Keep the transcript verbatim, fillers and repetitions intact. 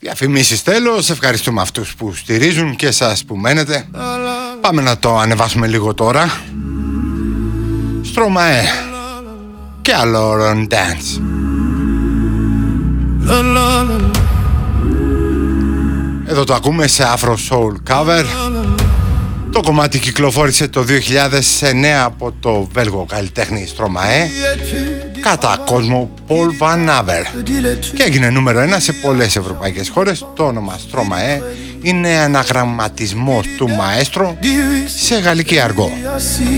Διαφημίσεις τέλος, ευχαριστούμε αυτούς που στηρίζουν και εσάς που μένετε. Πάμε να το ανεβάσουμε λίγο τώρα. Stromae και άλλο Run Dance. Εδώ το ακούμε σε Afro Soul Cover. Το κομμάτι κυκλοφόρησε το δύο χιλιάδες εννέα από το Βέλγο καλλιτέχνη Stromae κατά κόσμο Paul Van Aver και έγινε νούμερο ένα σε πολλές ευρωπαϊκές χώρες. Το όνομα Stromae είναι αναγραμματισμός του μαέστρο σε γαλλική αργό.